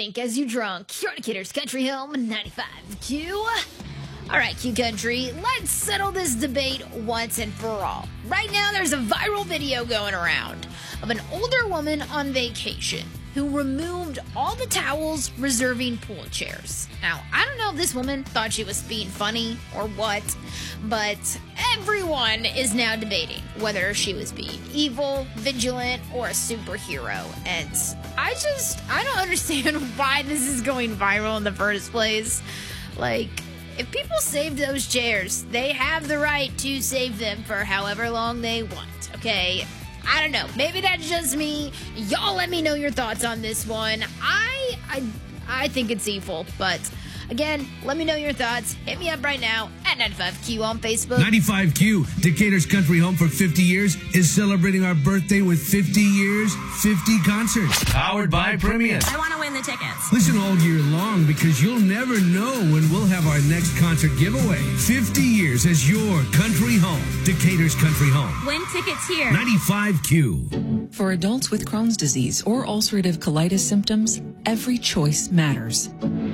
Think as you drunk. Gators Country Home 95Q. All right, Q Country, let's settle this debate once and for all. Right now, there's a viral video going around of an older woman on vacation who removed all the towels, reserving pool chairs. Now, I don't know if this woman thought she was being funny or what, but everyone is now debating whether she was being evil, vigilant, or a superhero. And I don't understand why this is going viral in the first place. Like, if people saved those chairs, they have the right to save them for however long they want, okay? I don't know. Maybe that's just me. Y'all let me know your thoughts on this one. I think it's evil, but again, let me know your thoughts. Hit me up right now at 95Q on Facebook. 95Q, Decatur's Country Home for 50 years, is celebrating our birthday with 50 years, 50 concerts. Powered by Premium. I want to win the tickets. Listen all year long because you'll never know when we'll have our next concert giveaway. 50 years as your country home. Decatur's Country Home. Win tickets here. 95Q. For adults with Crohn's disease or ulcerative colitis symptoms, every choice matters.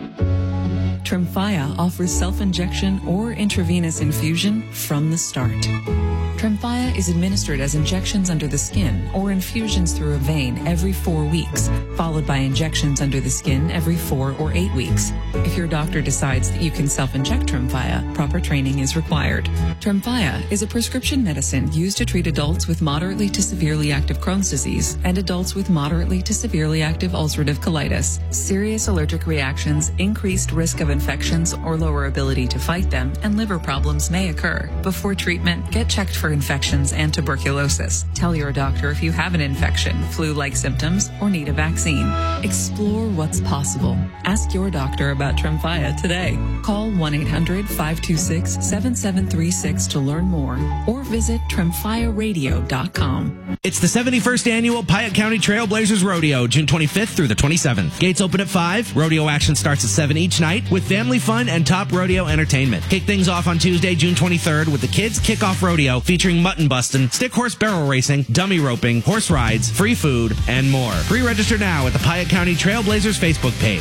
Tremfya offers self-injection or intravenous infusion from the start. Tremfya is administered as injections under the skin or infusions through a vein every 4 weeks, followed by injections under the skin every 4 or 8 weeks. If your doctor decides that you can self-inject Tremfya, proper training is required. Tremfya is a prescription medicine used to treat adults with moderately to severely active Crohn's disease and adults with moderately to severely active ulcerative colitis. Serious allergic reactions, increased risk of infections or lower ability to fight them, and liver problems may occur. Before treatment, get checked for infections and tuberculosis. Tell your doctor if you have an infection, flu-like symptoms, or need a vaccine. Explore what's possible. Ask your doctor about Tremfya today. Call 1-800-526-7736 to learn more or visit tremfyaradio.com. It's the 71st annual Piatt County Trailblazers Rodeo, June 25th through the 27th. Gates open at 5. Rodeo action starts at 7 each night with family fun and top rodeo entertainment. Kick things off on Tuesday, June 23rd with the Kids Kickoff Rodeo featuring mutton busting, stick horse barrel racing, dummy roping, horse rides, free food, and more. Pre-register now at the Piatt County Trailblazers Facebook page.